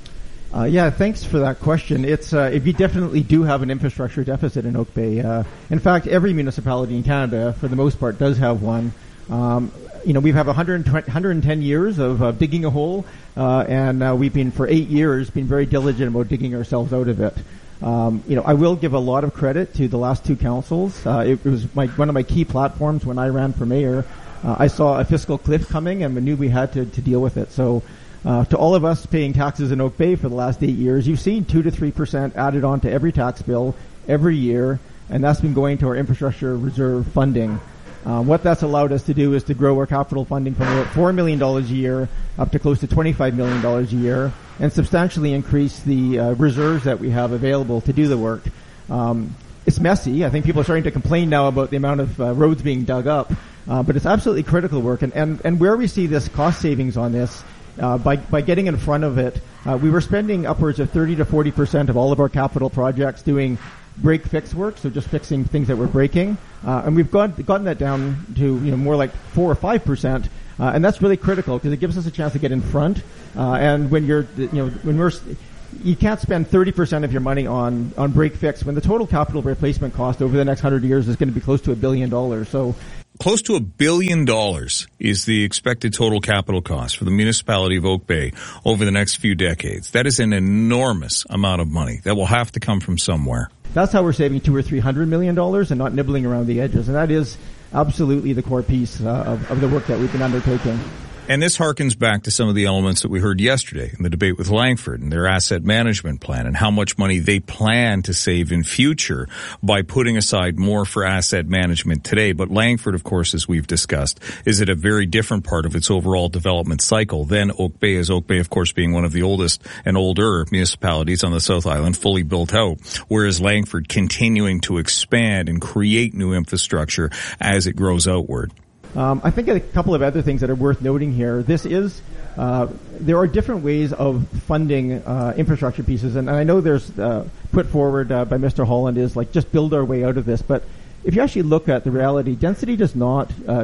Uh, yeah, thanks for that question. It's uh, if you definitely do have an infrastructure deficit in Oak Bay. Uh, in fact, every municipality in Canada, for the most part, does have one. Um, you know, we've had one hundred twenty, one hundred ten years of uh, digging a hole, uh, and uh, we've been for eight years been very diligent about digging ourselves out of it. Um, you know, I will give a lot of credit to the last two councils. Uh, it, it was my, one of my key platforms when I ran for mayor. Uh, I saw a fiscal cliff coming, and we knew we had to, to deal with it. So. Uh, to all of us paying taxes in Oak Bay for the last eight years, you've seen two to three percent added on to every tax bill every year, and that's been going to our infrastructure reserve funding. Uh, what that's allowed us to do is to grow our capital funding from about four million dollars a year up to close to twenty-five million dollars a year, and substantially increase the uh, reserves that we have available to do the work. Um, it's messy. I think people are starting to complain now about the amount of uh, roads being dug up, uh, but it's absolutely critical work. And, and, and where we see this cost savings on this, Uh, by, by getting in front of it, uh, we were spending upwards of thirty to forty percent of all of our capital projects doing break fix work, so just fixing things that were breaking. Uh, and we've got, gotten that down to, you know, more like four or five percent. Uh, and that's really critical because it gives us a chance to get in front. Uh, and when you're, you know, when we're, you can't spend thirty percent of your money on, on break fix when the total capital replacement cost over the next hundred years is going to be close to a billion dollars. So, close to a billion dollars is the expected total capital cost for the municipality of Oak Bay over the next few decades. That is an enormous amount of money that will have to come from somewhere. That's how we're saving two or three hundred million dollars and not nibbling around the edges. And that is absolutely the core piece uh, of, of the work that we've been undertaking. And this harkens back to some of the elements that we heard yesterday in the debate with Langford and their asset management plan and how much money they plan to save in future by putting aside more for asset management today. But Langford, of course, as we've discussed, is at a very different part of its overall development cycle than Oak Bay, as Oak Bay, of course, being one of the oldest and older municipalities on the South Island, fully built out, whereas Langford continuing to expand and create new infrastructure as it grows outward. Um, I think a couple of other things that are worth noting here. This is, uh, there are different ways of funding uh, infrastructure pieces, and, and I know there's uh, put forward uh, by Mister Holland is like just build our way out of this. But if you actually look at the reality, density does not. Uh,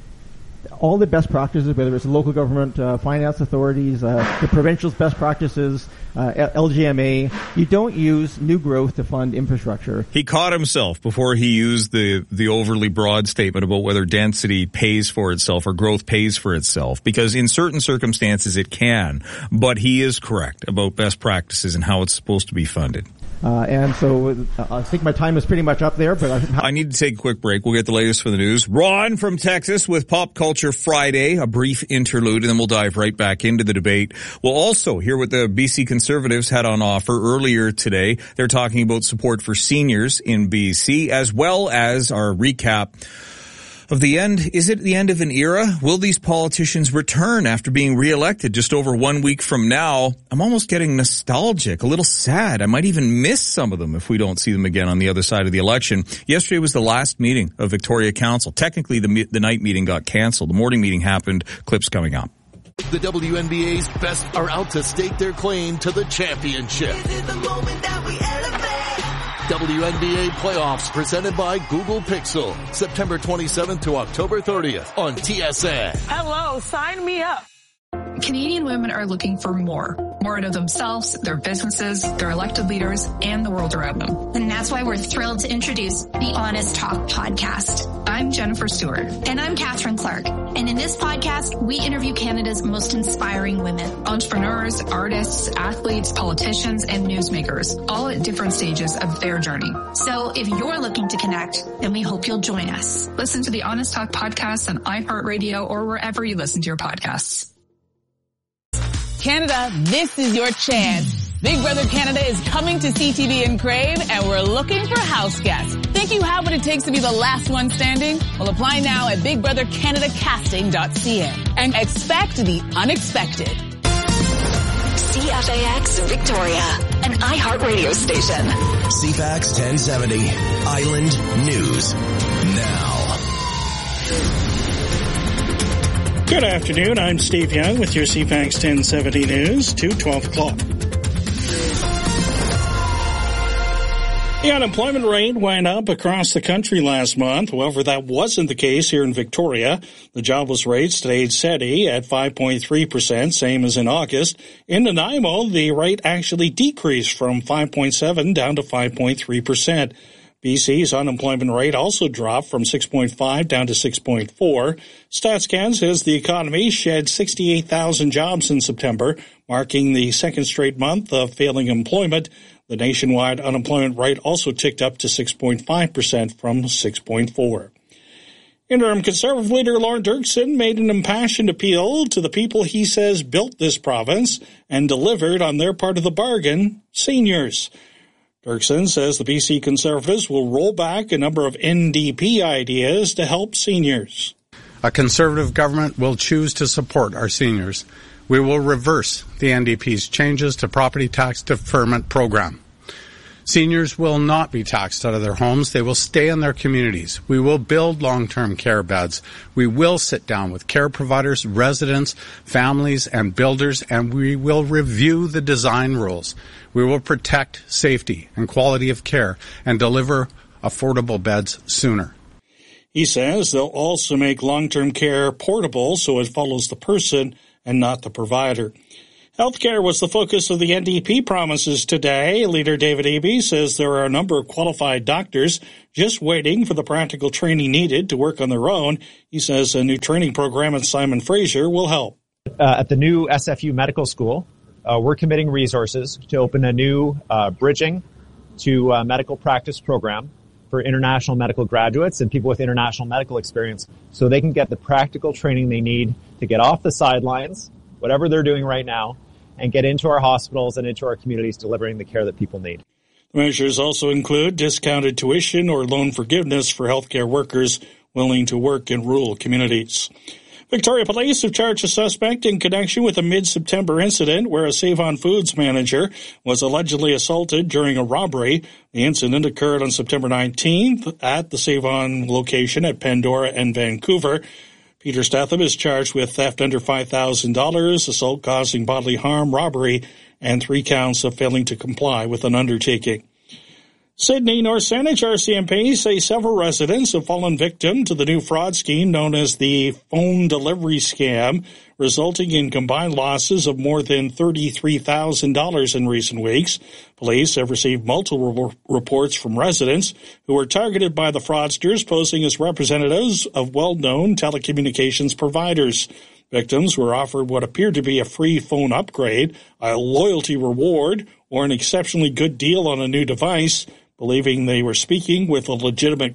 all the best practices, whether it's the local government, uh, finance authorities, uh, the provincial's best practices, uh, L G M A, you don't use new growth to fund infrastructure. He caught himself before he used the, the overly broad statement about whether density pays for itself or growth pays for itself, because in certain circumstances it can, but he is correct about best practices and how it's supposed to be funded. Uh, and so uh, I think my time is pretty much up there, but I, I need to take a quick break. We'll get the latest for the news. Ron from Texas with Pop Culture Friday, a brief interlude, and then we'll dive right back into the debate. We'll also hear what the B C Conservatives had on offer earlier today. They're talking about support for seniors in B C, as well as our recap of the end. Is it the end of an era? Will these politicians return after being reelected just over one week from now? I'm almost getting nostalgic, a little sad. I might even miss some of them if we don't see them again on the other side of the election. Yesterday was the last meeting of Victoria Council. Technically, the, the night meeting got canceled. The morning meeting happened. Clips coming up. The W N B A's best are out to stake their claim to the championship. This is the moment that we elevate. W N B A playoffs presented by Google Pixel. September twenty-seventh to October thirtieth on T S N. Hello, sign me up. Canadian women are looking for more. More out of themselves, their businesses, their elected leaders, and the world around them. And that's why we're thrilled to introduce the Honest Talk podcast. I'm Jennifer Stewart. And I'm Catherine Clark. And in this podcast, we interview Canada's most inspiring women. Entrepreneurs, artists, athletes, politicians, and newsmakers, all at different stages of their journey. So if you're looking to connect, then we hope you'll join us. Listen to the Honest Talk podcast on iHeartRadio or wherever you listen to your podcasts. Canada, this is your chance. Big Brother Canada is coming to C T V and Crave, and we're looking for house guests. Think you have what it takes to be the last one standing? Well, apply now at big brother canada casting dot c a and expect the unexpected. C F A X Victoria, an iHeartRadio station. C FAX ten seventy, Island News Now. Good afternoon. I'm Steve Young with your C FAX ten seventy News to twelve o'clock. The unemployment rate went up across the country last month. However, that wasn't the case here in Victoria. The jobless rate stayed steady at five point three percent, same as in August. In Nanaimo, the rate actually decreased from five point seven down to five point three percent. B C's unemployment rate also dropped from six point five down to six point four. StatsCan says the economy shed sixty-eight thousand jobs in September, marking the second straight month of failing employment. The nationwide unemployment rate also ticked up to six point five percent from six point four. Interim Conservative leader Lorne Dirksen made an impassioned appeal to the people he says built this province and delivered on their part of the bargain, seniors. Dirksen says the B C Conservatives will roll back a number of N D P ideas to help seniors. A Conservative government will choose to support our seniors. We will reverse the N D P's changes to property tax deferment program. Seniors will not be taxed out of their homes. They will stay in their communities. We will build long-term care beds. We will sit down with care providers, residents, families, and builders, and we will review the design rules. We will protect safety and quality of care and deliver affordable beds sooner. He says they'll also make long-term care portable so it follows the person and not the provider. Healthcare was the focus of the N D P promises today. Leader David Eby says there are a number of qualified doctors just waiting for the practical training needed to work on their own. He says a new training program at Simon Fraser will help. Uh, at the new S F U Medical School, uh, we're committing resources to open a new uh, bridging to uh, medical practice program for international medical graduates and people with international medical experience so they can get the practical training they need to get off the sidelines, whatever they're doing right now, and get into our hospitals and into our communities delivering the care that people need. The measures also include discounted tuition or loan forgiveness for healthcare workers willing to work in rural communities. Victoria Police have charged a suspect in connection with a mid-September incident where a Save-On-Foods manager was allegedly assaulted during a robbery. The incident occurred on September nineteenth at the Save-On location at Pandora and Vancouver. Peter Statham is charged with theft under five thousand dollars, assault causing bodily harm, robbery, and three counts of failing to comply with an undertaking. Sydney North Saanich R C M P say several residents have fallen victim to the new fraud scheme known as the phone delivery scam, resulting in combined losses of more than thirty-three thousand dollars in recent weeks. Police have received multiple reports from residents who were targeted by the fraudsters posing as representatives of well-known telecommunications providers. Victims were offered what appeared to be a free phone upgrade, a loyalty reward, or an exceptionally good deal on a new device. Believing they were speaking with a legitimate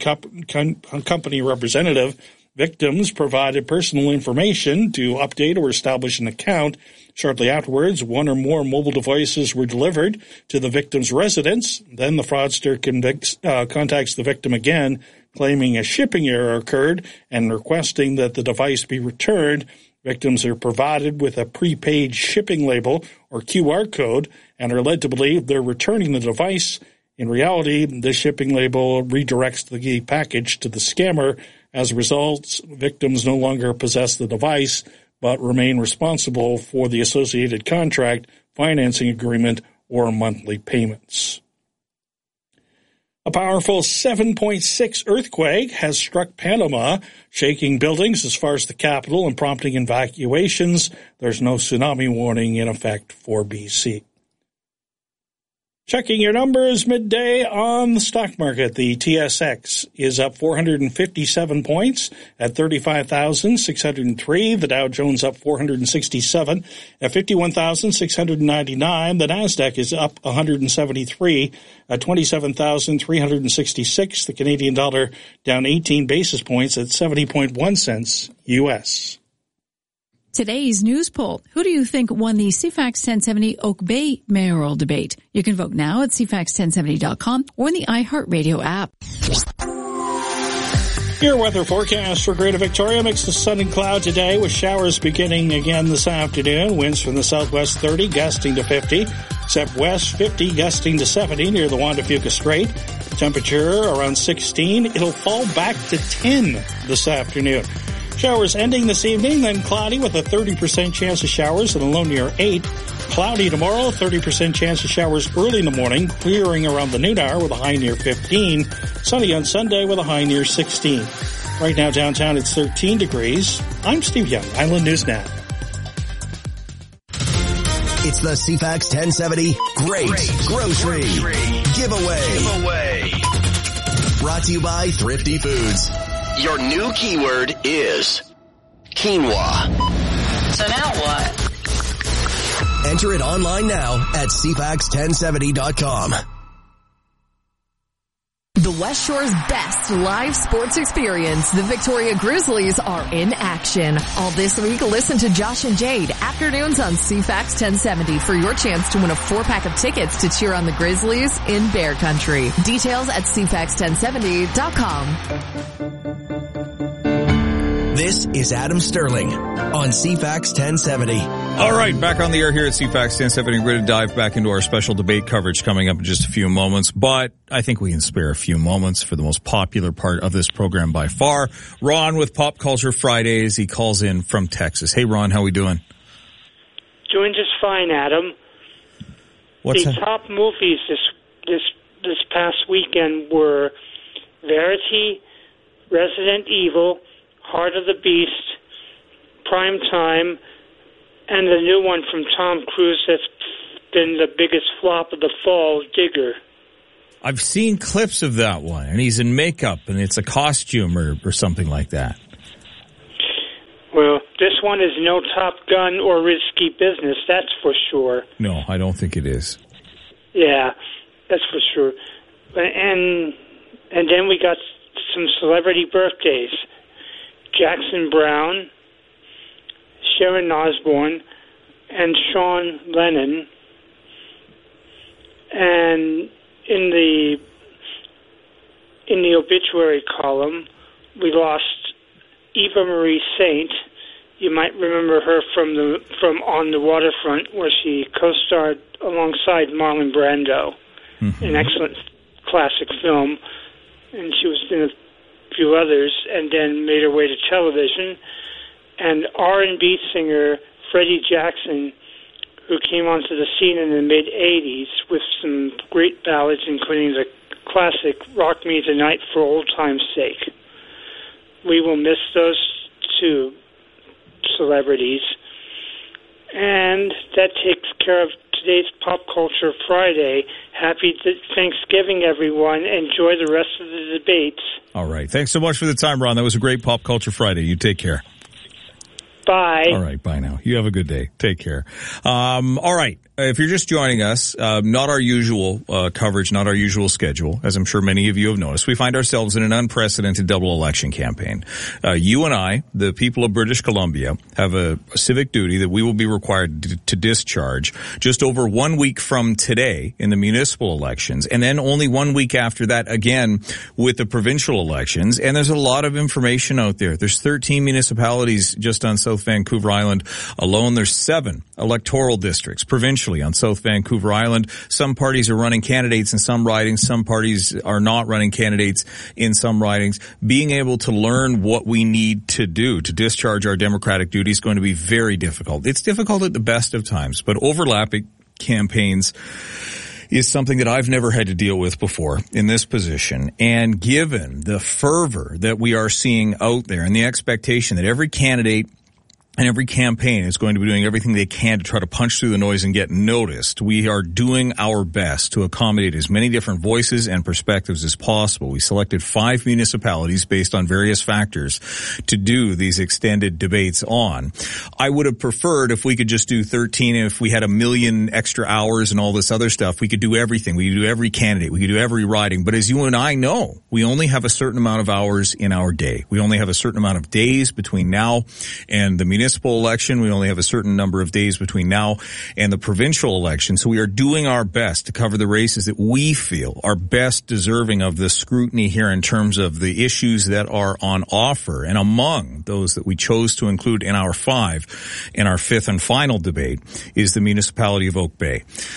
company representative, victims provided personal information to update or establish an account. Shortly afterwards, one or more mobile devices were delivered to the victim's residence. Then the fraudster convicts, uh, contacts the victim again, claiming a shipping error occurred and requesting that the device be returned. Victims are provided with a prepaid shipping label or Q R code and are led to believe they're returning the device. In reality, the shipping label redirects the package to the scammer. As a result, victims no longer possess the device, but remain responsible for the associated contract, financing agreement, or monthly payments. A powerful seven point six earthquake has struck Panama, shaking buildings as far as the capital and prompting evacuations. There's no tsunami warning in effect for B C. Checking your numbers midday on the stock market. The T S X is up four hundred fifty-seven points at thirty-five thousand six hundred three. The Dow Jones up four hundred sixty-seven at fifty-one thousand six hundred ninety-nine. The Nasdaq is up one hundred seventy-three at twenty-seven thousand three hundred sixty-six. The Canadian dollar down eighteen basis points at seventy point one cents U S. Today's news poll. Who do you think won the C FAX ten seventy Oak Bay mayoral debate? You can vote now at C FAX ten seventy dot com or in the iHeartRadio app. Your weather forecast for Greater Victoria: mix of sun and cloud today with showers beginning again this afternoon. Winds from the southwest thirty, gusting to fifty. Except west fifty, gusting to seventy near the Juan de Fuca Strait. Temperature around sixteen. It'll fall back to ten this afternoon. Showers ending this evening, then cloudy with a thirty percent chance of showers and a low near eight. Cloudy tomorrow, thirty percent chance of showers early in the morning, clearing around the noon hour with a high near fifteen. Sunny on Sunday with a high near sixteen. Right now downtown it's thirteen degrees. I'm Steve Young, Island News Now. It's the C FAX ten seventy Great, Great Grocery, Grocery Giveaway. Giveaway. Brought to you by Thrifty Foods. Your new keyword is quinoa. So now what? Enter it online now at C FAX ten seventy dot com. The West Shore's best live sports experience. The Victoria Grizzlies are in action. All this week, listen to Josh and Jade afternoons on C FAX ten seventy for your chance to win a four-pack of tickets to cheer on the Grizzlies in Bear Country. Details at C FAX ten seventy dot com. This is Adam Sterling on C FAX ten seventy. All right, back on the air here at C FAX ten seventy. We're going to dive back into our special debate coverage coming up in just a few moments, but I think we can spare a few moments for the most popular part of this program by far. Ron with Pop Culture Fridays. He calls in from Texas. Hey, Ron, how we doing? Doing just fine, Adam. What's the that? top movies this this this past weekend were Verity, Resident Evil, Heart of the Beast, Prime Time, and the new one from Tom Cruise that's been the biggest flop of the fall, Digger. I've seen clips of that one, and he's in makeup, and it's a costume or, or something like that. Well, this one is no Top Gun or risky business, that's for sure. No, I don't think it is. Yeah, that's for sure. And and then we got some celebrity birthdays. Jackson Brown, Sharon Osbourne, and Sean Lennon. And in the in the obituary column, we lost Eva Marie Saint. You might remember her from the from On the Waterfront, where she co-starred alongside Marlon Brando, mm-hmm. an excellent classic film, and she was in a few others, and then made her way to television. And R and B singer Freddie Jackson, who came onto the scene in the mid-eighties with some great ballads, including the classic Rock Me the Night for Old Time's Sake. We will miss those two celebrities. And that takes care of today's Pop Culture Friday. Happy Thanksgiving, everyone. Enjoy the rest of the debates. All right. Thanks so much for the time, Ron. That was a great Pop Culture Friday. You take care. Bye. All right. Bye now. You have a good day. Take care. Um, all right. If you're just joining us, uh, not our usual uh, coverage, not our usual schedule, as I'm sure many of you have noticed. We find ourselves in an unprecedented double election campaign. Uh, you and I, the people of British Columbia, have a, a civic duty that we will be required to, to discharge just over one week from today in the municipal elections, and then only one week after that again with the provincial elections. And there's a lot of information out there. There's thirteen municipalities just on South Vancouver Island alone. There's seven electoral districts, provincial on South Vancouver Island. Some parties are running candidates in some ridings. Some parties are not running candidates in some ridings. Being able to learn what we need to do to discharge our democratic duty is going to be very difficult. It's difficult at the best of times, but overlapping campaigns is something that I've never had to deal with before in this position. And given the fervor that we are seeing out there and the expectation that every candidate and every campaign is going to be doing everything they can to try to punch through the noise and get noticed, we are doing our best to accommodate as many different voices and perspectives as possible. We selected five municipalities based on various factors to do these extended debates on. I would have preferred if we could just do thirteen, and if we had a million extra hours and all this other stuff, we could do everything. We could do every candidate. We could do every riding. But as you and I know, we only have a certain amount of hours in our day. We only have a certain amount of days between now and the municipal municipal election. We only have a certain number of days between now and the provincial election. So we are doing our best to cover the races that we feel are best deserving of the scrutiny here in terms of the issues that are on offer. And among those that we chose to include in our five, in our fifth and final debate, is the municipality of Oak Bay.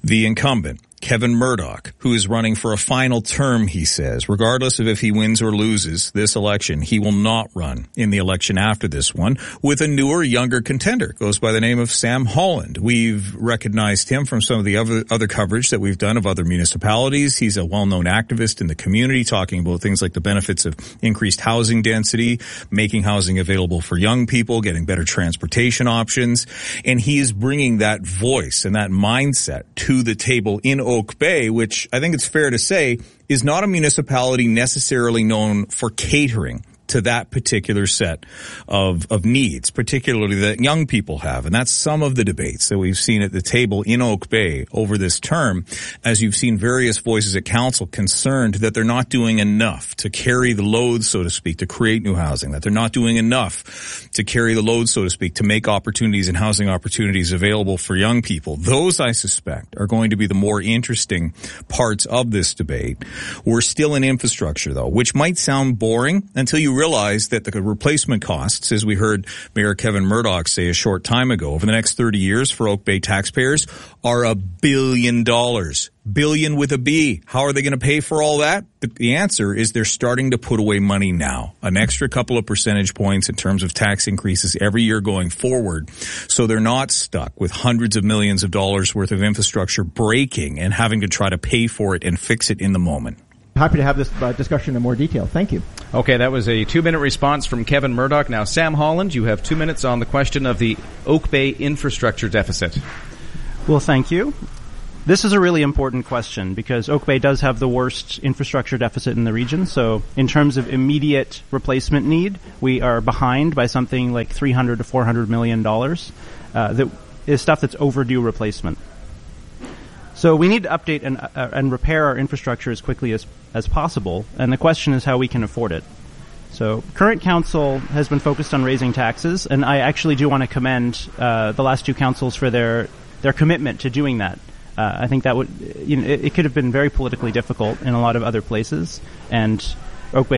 The incumbent, Kevin Murdoch, who is running for a final term, he says, regardless of if he wins or loses this election, he will not run in the election after this one with a newer, younger contender. Goes by the name of Sam Holland. We've recognized him from some of the other, other coverage that we've done of other municipalities. He's a well-known activist in the community, talking about things like the benefits of increased housing density, making housing available for young people, getting better transportation options. And he is bringing that voice and that mindset to the table in Oak Bay, which I think it's fair to say is not a municipality necessarily known for catering to that particular set of, of needs, particularly that young people have. And that's some of the debates that we've seen at the table in Oak Bay over this term, as you've seen various voices at council concerned that they're not doing enough to carry the load, so to speak, to create new housing, that they're not doing enough to carry the load, so to speak, to make opportunities and housing opportunities available for young people. Those, I suspect, are going to be the more interesting parts of this debate. We're still in infrastructure, though, which might sound boring until you realize that the replacement costs, as we heard Mayor Kevin Murdoch say a short time ago, over the next thirty years for Oak Bay taxpayers are a billion dollars. Billion with a B. How are they going to pay for all that? The, the answer is they're starting to put away money now. An extra couple of percentage points in terms of tax increases every year going forward. So they're not stuck with hundreds of millions of dollars worth of infrastructure breaking and having to try to pay for it and fix it in the moment. Happy to have this uh, discussion in more detail. Thank you. Okay, that was a two-minute response from Kevin Murdoch. Now, Sam Holland, you have two minutes on the question of the Oak Bay infrastructure deficit. Well, thank you. This is a really important question because Oak Bay does have the worst infrastructure deficit in the region. So in terms of immediate replacement need, we are behind by something like three hundred to four hundred million dollars. Uh, that is stuff that's overdue replacement. So we need to update and, uh, and repair our infrastructure as quickly as, as possible, and the question is how we can afford it. So current council has been focused on raising taxes, and I actually do want to commend uh, the last two councils for their their commitment to doing that. Uh, I think that would, you know, it, it could have been very politically difficult in a lot of other places, and Oak Bay